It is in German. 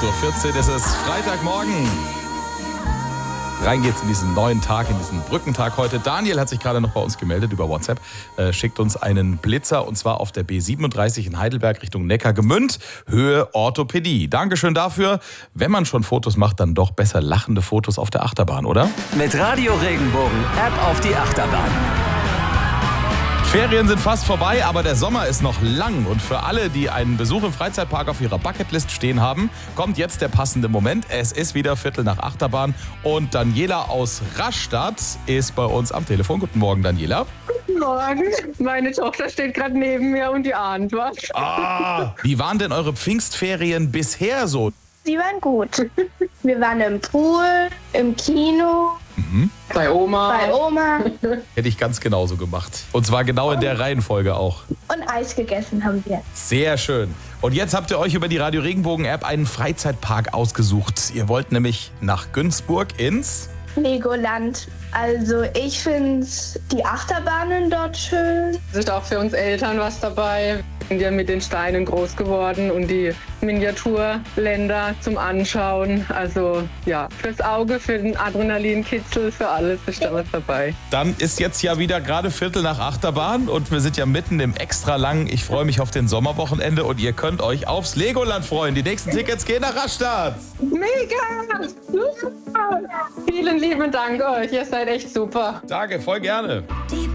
8.14 Uhr ist es Freitagmorgen. Rein geht's in diesen neuen Tag, in diesen Brückentag heute. Daniel hat sich gerade noch bei uns gemeldet über WhatsApp, schickt uns einen Blitzer und zwar auf der B37 in Heidelberg Richtung Neckargemünd, Höhe Orthopädie. Dankeschön dafür. Wenn man schon Fotos macht, dann doch besser lachende Fotos auf der Achterbahn, oder? Mit Radio Regenbogen App auf die Achterbahn. Ferien sind fast vorbei, aber der Sommer ist noch lang. Und für alle, die einen Besuch im Freizeitpark auf ihrer Bucketlist stehen haben, kommt jetzt der passende Moment. Es ist wieder 7:45 Achterbahn und Daniela aus Rastatt ist bei uns am Telefon. Guten Morgen, Daniela. Guten Morgen. Meine Tochter steht gerade neben mir und die ahnt was. Wie waren denn eure Pfingstferien bisher so? Die waren gut. Wir waren im Pool, im Kino. Bei Oma. Bei Oma. Hätte ich ganz genauso gemacht. Und zwar genau in der Reihenfolge auch. Und Eis gegessen haben wir. Sehr schön. Und jetzt habt ihr euch über die Radio Regenbogen App einen Freizeitpark ausgesucht. Ihr wollt nämlich nach Günzburg ins Legoland. Also ich finde die Achterbahnen dort schön. Es ist auch für uns Eltern was dabei. Wir sind ja mit den Steinen groß geworden und die Miniaturländer zum Anschauen. Also ja, fürs Auge, für den Adrenalinkitzel, für alles ist da was dabei. Dann ist jetzt ja wieder gerade 7:45 Achterbahn und wir sind ja mitten im extra lang. Ich freue mich auf den Sommerwochenende und ihr könnt euch aufs Legoland freuen. Die nächsten Tickets gehen nach Rastatt. Mega! Super! Vielen lieben Dank euch, ihr seid echt super. Danke, voll gerne. Die